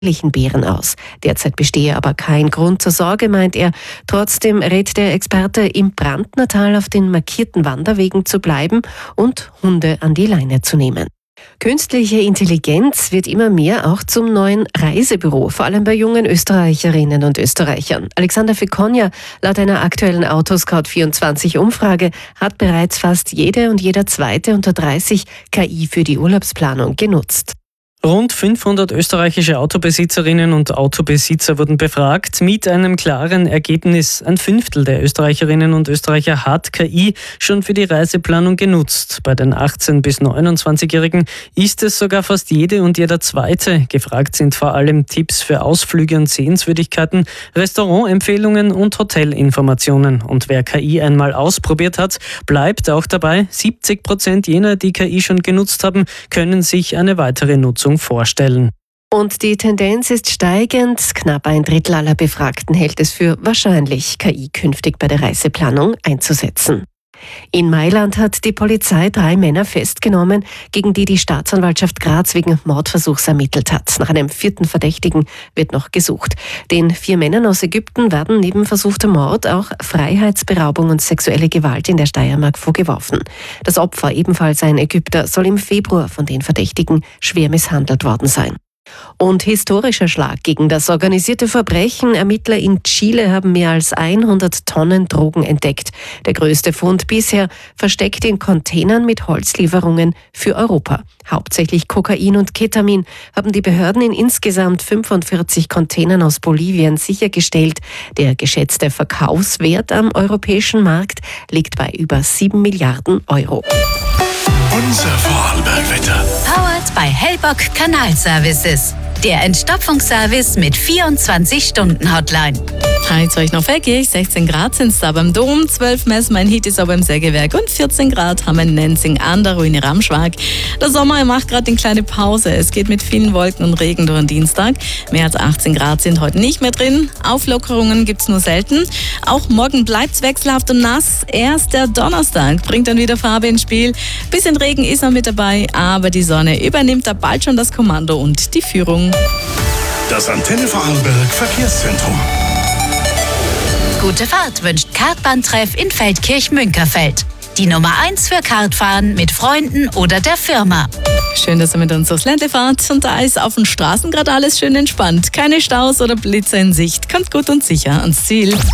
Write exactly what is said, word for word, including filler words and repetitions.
Bären aus. Derzeit bestehe aber kein Grund zur Sorge, meint er. Trotzdem rät der Experte, im Brandnertal auf den markierten Wanderwegen zu bleiben und Hunde an die Leine zu nehmen. Künstliche Intelligenz wird immer mehr auch zum neuen Reisebüro, vor allem bei jungen Österreicherinnen und Österreichern. Alexander Fekonja, laut einer aktuellen Autoscout vierundzwanzig Umfrage hat bereits fast jede und jeder Zweite unter dreißig K I für die Urlaubsplanung genutzt. Rund fünfhundert österreichische Autobesitzerinnen und Autobesitzer wurden befragt, mit einem klaren Ergebnis. Ein Fünftel der Österreicherinnen und Österreicher hat K I schon für die Reiseplanung genutzt. Bei den achtzehn- bis neunundzwanzigjährigen ist es sogar fast jede und jeder Zweite. Gefragt sind vor allem Tipps für Ausflüge und Sehenswürdigkeiten, Restaurantempfehlungen und Hotelinformationen. Und wer K I einmal ausprobiert hat, bleibt auch dabei. siebzig Prozent jener, die K I schon genutzt haben, können sich eine weitere Nutzung vorstellen. Und die Tendenz ist steigend. Knapp ein Drittel aller Befragten hält es für wahrscheinlich, K I künftig bei der Reiseplanung einzusetzen. In Mailand hat die Polizei drei Männer festgenommen, gegen die die Staatsanwaltschaft Graz wegen Mordversuchs ermittelt hat. Nach einem vierten Verdächtigen wird noch gesucht. Den vier Männern aus Ägypten werden neben versuchtem Mord auch Freiheitsberaubung und sexuelle Gewalt in der Steiermark vorgeworfen. Das Opfer, ebenfalls ein Ägypter, soll im Februar von den Verdächtigen schwer misshandelt worden sein. Und historischer Schlag gegen das organisierte Verbrechen. Ermittler in Chile haben mehr als hundert Tonnen Drogen entdeckt. Der größte Fund bisher versteckt in Containern mit Holzlieferungen für Europa. Hauptsächlich Kokain und Ketamin haben die Behörden in insgesamt fünfundvierzig Containern aus Bolivien sichergestellt. Der geschätzte Verkaufswert am europäischen Markt liegt bei über sieben Milliarden Euro. Unser Vorarlberg-Wetter. Powered by Hellbock Kanalservices. Der Entstopfungsservice mit vierundzwanzig-Stunden-Hotline. Heute soll ich noch vergehe, sechzehn Grad sind es da beim Dom, zwölf messen wir in Hittisau beim Sägewerk und vierzehn Grad haben wir in Nenzing an der Ruine Ramschwag. Der Sommer macht gerade eine kleine Pause. Es geht mit vielen Wolken und Regen durch den Dienstag. Mehr als achtzehn Grad sind heute nicht mehr drin. Auflockerungen gibt es nur selten. Auch morgen bleibt es wechselhaft und nass. Erst der Donnerstag bringt dann wieder Farbe ins Spiel. Bisschen Regen ist noch mit dabei, aber die Sonne übernimmt da bald schon das Kommando und die Führung. Das Antenne Vorarlberg Verkehrszentrum. Gute Fahrt wünscht Kartbahntreff in Feldkirch-Münkerfeld. Die Nummer eins für Kartfahren mit Freunden oder der Firma. Schön, dass ihr mit uns aufs Ländle fahrt. Und da ist auf den Straßen gerade alles schön entspannt. Keine Staus oder Blitze in Sicht. Kommt gut und sicher ans Ziel.